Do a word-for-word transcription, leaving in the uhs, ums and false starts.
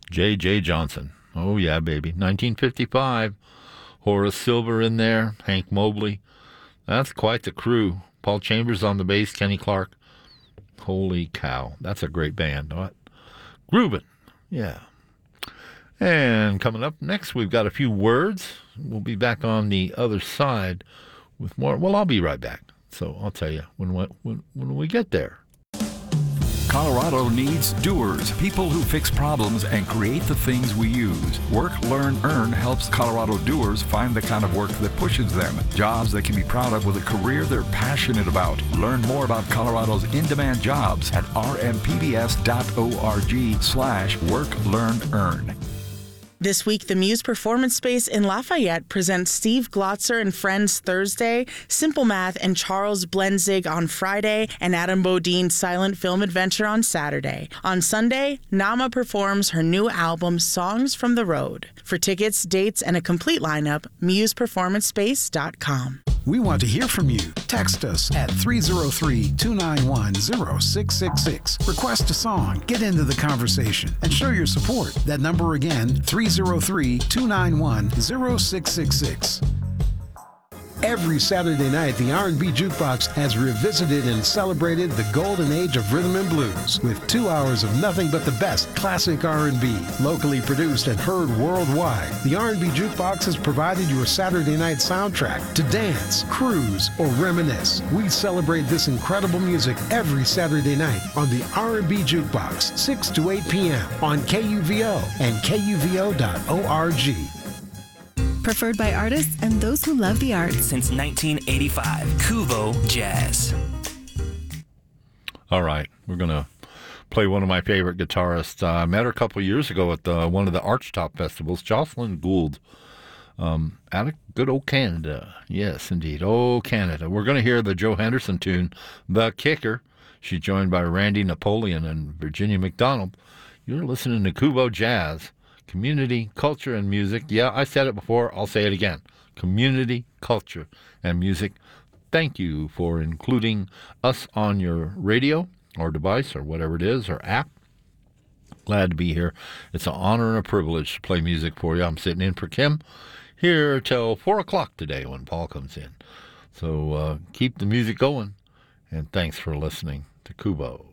J J. Johnson. Oh, yeah, baby. nineteen fifty-five. Horace Silver in there. Hank Mobley. That's quite the crew. Paul Chambers on the bass. Kenny Clark. Holy cow. That's a great band. What? Groovin'. Yeah. And coming up next, we've got a few words. We'll be back on the other side with more. Well, I'll be right back. So I'll tell you when when when we get there. Colorado needs doers, people who fix problems and create the things we use. Work, Learn, Earn helps Colorado doers find the kind of work that pushes them. Jobs they can be proud of with a career they're passionate about. Learn more about Colorado's in-demand jobs at rmpbs.org slash work, learn, earn. This week, the Muse Performance Space in Lafayette presents Steve Glotzer and Friends Thursday, Simple Math and Charles Blenzig on Friday, and Adam Bodine's Silent Film Adventure on Saturday. On Sunday, Nama performs her new album, Songs from the Road. For tickets, dates, and a complete lineup, muse performance space dot com. We want to hear from you. Text us at three oh three, two nine one, oh six six six. Request a song, get into the conversation, and show your support. That number again, three oh three, two nine one, oh six six six. Every Saturday night, the R and B Jukebox has revisited and celebrated the golden age of rhythm and blues with two hours of nothing but the best classic R and B, locally produced and heard worldwide. The R and B Jukebox has provided your Saturday night soundtrack to dance, cruise, or reminisce. We celebrate this incredible music every Saturday night on the R and B Jukebox, six to eight p.m. on K U V O and K U V O dot org. Preferred by artists and those who love the arts. Since nineteen eighty-five, Kuvo Jazz. All right, we're going to play one of my favorite guitarists. Uh, I met her a couple of years ago at the, one of the Archtop festivals, Jocelyn Gould, um, out of good old Canada. Yes, indeed. Oh, Canada. We're going to hear the Joe Henderson tune, The Kicker. She's joined by Randy Napoleon and Virginia McDonald. You're listening to Kuvo Jazz. Community, culture, and music. Yeah, I said it before. I'll say it again. Community, culture, and music. Thank you for including us on your radio or device or whatever it is, or app. Glad to be here. It's an honor and a privilege to play music for you. I'm sitting in for Kim here till four o'clock today when Paul comes in. So uh, keep the music going, and thanks for listening to Kuvo.